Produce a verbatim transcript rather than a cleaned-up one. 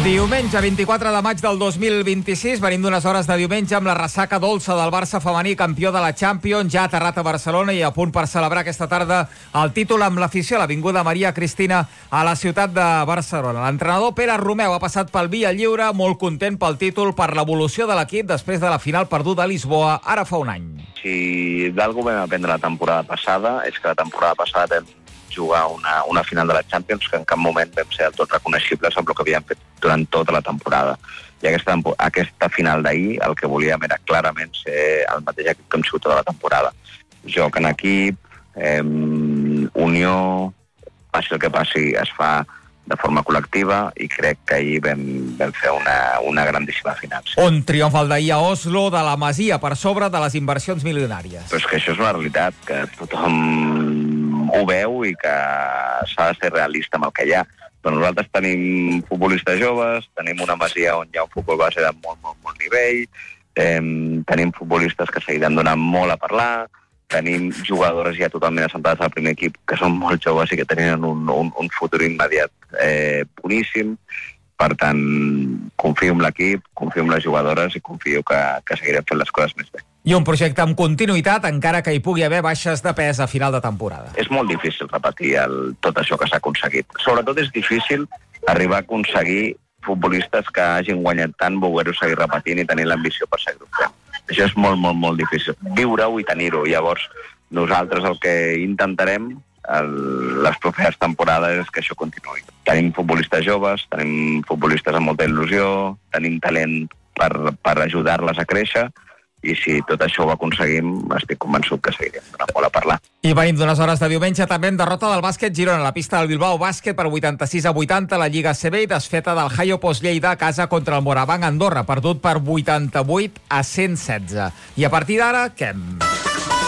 Diumenge, vint-i-quatre de maig del dos mil vint-i-sis, venim d'unes hores de diumenge amb la ressaca dolça del Barça femení, campió de la Champions, ja aterrat a Barcelona i a punt per celebrar aquesta tarda el títol amb l'afició a l'Avinguda Maria Cristina a la ciutat de Barcelona. L'entrenador Pere Romeu ha passat pel Via Lliure, molt content pel títol, per l'evolució de l'equip després de la final perduda a Lisboa ara fa un any. Si d'algú vam aprendre la temporada passada, és que la temporada passada vam jugar una, una final de la Champions que en cap moment vam ser del tot reconeixibles amb el que havíem fet durant tota la temporada. I aquesta, aquesta final d'ahir el que volíem era clarament ser el mateix equip que hem sigut tota la temporada. Joc en equip, eh, unió, passi el que passi, es fa de forma col·lectiva i crec que ahir vam, vam fer una, una grandíssima final. Un triomf el d'ahir a Oslo, de la Masia per sobre de les inversions milionàries. Però és que això és una realitat, que tothom ho veu i que s'ha de ser realista amb el que hi ha. Però nosaltres tenim futbolistes joves, tenim una Masia on hi ha un futbol base de molt, molt, molt nivell, eh, tenim futbolistes que seguiran donant molt a parlar, tenim jugadores ja totalment assentades al primer equip que són molt joves i que tenen un, un, un futur immediat eh, boníssim. Per tant, confio en l'equip, confio en les jugadores i confio que, que seguirem fent les coses més bé. I un projecte amb continuïtat, encara que hi pugui haver baixes de pes a final de temporada. És molt difícil repetir el, tot això que s'ha aconseguit. Sobretot és difícil arribar a aconseguir futbolistes que hagin guanyat tant, voler-ho seguir repetint i tenir l'ambició per seguir-ho fent. Això és molt, molt, molt difícil. Viure-ho i tenir-ho. Llavors, nosaltres el que intentarem el, les properes temporades és que això continuï. Tenim futbolistes joves, tenim futbolistes amb molta il·lusió, tenim talent per, per ajudar-les a créixer, i si tot això ho aconseguim, estic convençut que seguirem donant molt a parlar. I venim d'unes hores de diumenge també en derrota del bàsquet Girona a la pista del Bilbao Bàsquet per vuitanta-sis a vuitanta a la Lliga A C B i desfeta del Hayo Post Lleida a casa contra el Morabanc Andorra, perdut per vuitanta-vuit a cent setze. I a partir d'ara, què?